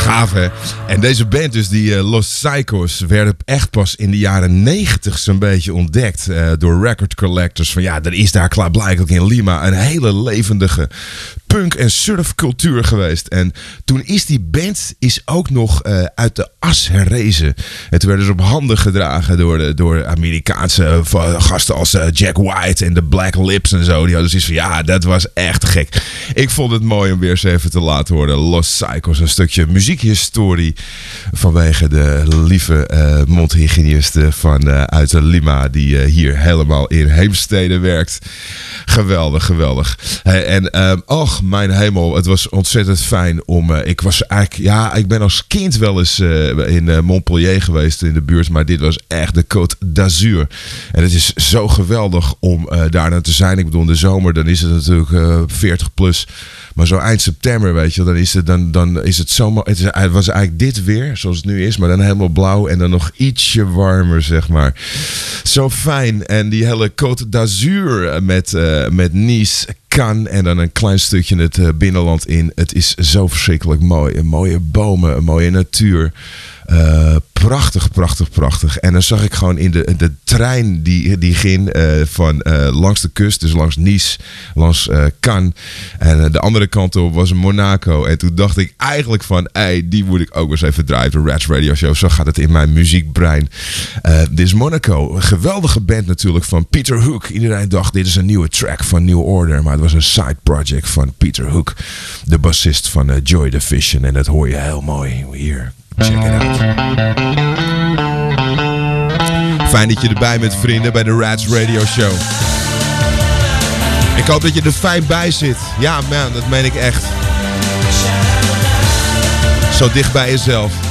Gaaf, hè? En deze band dus, die Los Psychos, werden echt pas in de jaren 90 zo'n beetje ontdekt door record collectors. Van ja, er is daar klaarblijkelijk in Lima een hele levendige punk- en surfcultuur geweest. En toen is die band ook nog uit de as herrezen. En toen werden ze op handen gedragen door Amerikaanse gasten als Jack White en de Black Lips en zo. Die hadden zoiets van, ja, dat was echt gek. Ik vond het mooi om weer eens even te laten horen. Los Psychos, een stukje muziekhistorie vanwege de lieve mondhygiëniste uit Lima die hier helemaal in Heemstede werkt. Geweldig, geweldig. Och, mijn hemel, het was ontzettend fijn om... ik ben als kind wel eens in Montpellier geweest in de buurt, maar dit was echt de Côte d'Azur. En het is zo geweldig om daar naar te zijn. Ik bedoel, in de zomer, dan is het natuurlijk 40 plus. Maar zo eind september, weet je, dan is het zomaar... Het was eigenlijk dit weer, zoals het nu is, maar dan helemaal blauw en dan nog ietsje warmer, zeg maar. Zo fijn. En die hele Côte d'Azur met Nice, Cannes en dan een klein stukje het binnenland in. Het is zo verschrikkelijk mooi. Een mooie bomen, een mooie natuur. Prachtig, prachtig, prachtig. En dan zag ik gewoon in de trein die ging van langs de kust, dus langs Nice, langs Cannes. En de andere kant op was Monaco. En toen dacht ik eigenlijk van, die moet ik ook eens even draaien. De Rats Radio Show. Zo gaat het in mijn muziekbrein. Dit is Monaco. Een geweldige band natuurlijk van Peter Hook. Iedereen dacht, dit is een nieuwe track van New Order. Maar het was een side project van Peter Hook. De bassist van Joy Division. En dat hoor je heel mooi hier. Check it out. Fijn dat je erbij bent, vrienden, bij de Rats Radio Show. Ik hoop dat je er fijn bij zit. Ja, man, dat meen ik echt. Zo dicht bij jezelf.